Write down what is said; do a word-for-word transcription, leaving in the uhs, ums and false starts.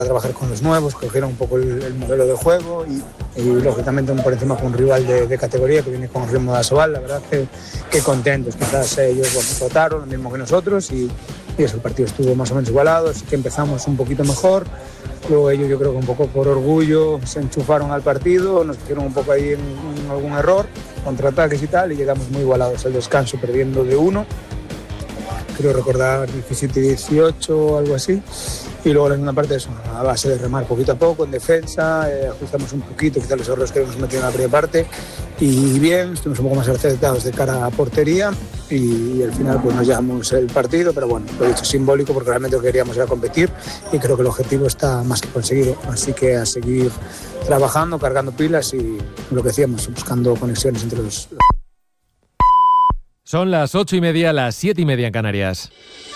a trabajar con los nuevos, cogieron un poco el, el modelo de juego y, y lógicamente por encima con un rival de, de categoría que viene con el ritmo de Asobal, la verdad que, que contentos, quizás ellos bueno, votaron lo mismo que nosotros y, y eso, el partido estuvo más o menos igualado, así que empezamos un poquito mejor, luego ellos yo creo que un poco por orgullo se enchufaron al partido, nos hicieron un poco ahí en, en algún error, contraataques y tal, y llegamos muy igualados al descanso perdiendo de uno, creo recordar diecisiete dieciocho o algo así. Y luego la segunda parte es a base de remar poquito a poco en defensa, eh, ajustamos un poquito, quizás los errores que hemos metido en la primera parte y bien, estuvimos un poco más acertados de cara a portería y, y al final pues nos llevamos el partido, pero bueno, lo he dicho simbólico porque realmente lo que queríamos era competir y creo que el objetivo está más que conseguido, así que a seguir trabajando, cargando pilas y lo que decíamos, buscando conexiones entre los... Son las ocho y media, las siete y media en Canarias.